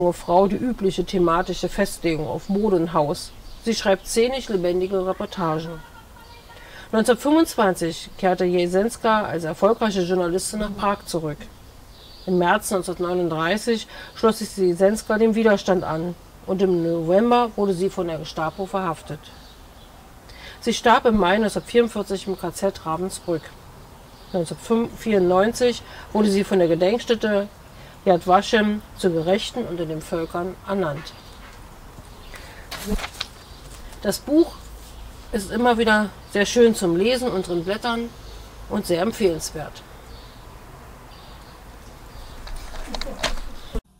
junge Frau die übliche thematische Festlegung auf Mode und Haus. Sie schreibt szenisch lebendige Reportagen. 1925 kehrte Jesenska als erfolgreiche Journalistin nach Prag zurück. Im März 1939 schloss sich Jesenska dem Widerstand an und im November wurde sie von der Gestapo verhaftet. Sie starb im Mai 1944 im KZ Ravensbrück. 1994 wurde sie von der Gedenkstätte Yad Vashem zur Gerechten unter den Völkern ernannt. Das Buch ist immer wieder sehr schön zum Lesen und drin blättern und sehr empfehlenswert.